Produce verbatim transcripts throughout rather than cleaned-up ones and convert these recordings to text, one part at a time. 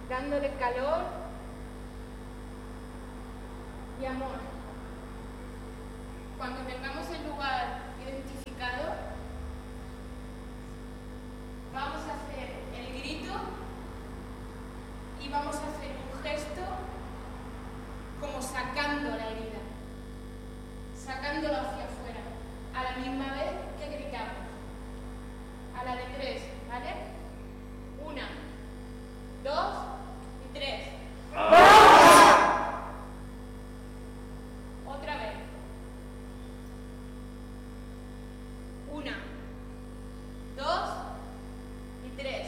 dándole calor y amor. Cuando tengamos el lugar identificado, vamos a hacer el grito y vamos a hacer un gesto como sacando la herida, sacándolo hacia afuera, a la misma vez que gritamos. A la de tres, ¿vale? Una, dos y tres. Otra vez. Una, dos y tres.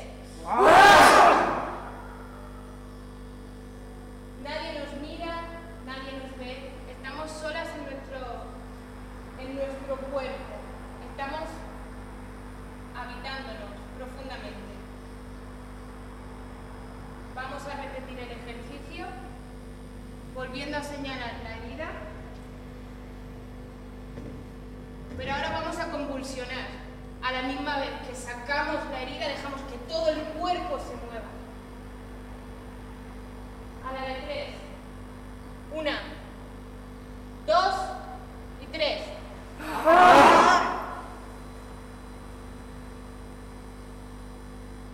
Nadie nos mira, nadie nos ve. Estamos solas en nuestro, en nuestro cuerpo. Estamos habitándonos profundamente. Vamos a repetir el ejercicio, volviendo a señalar la herida. Pero ahora vamos a convulsionar. A la misma vez que sacamos la herida, dejamos que todo el cuerpo se mueva. A la de tres. Una, dos y tres.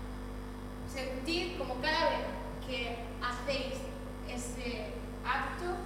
Sentir como cada vez que hacéis ese acto,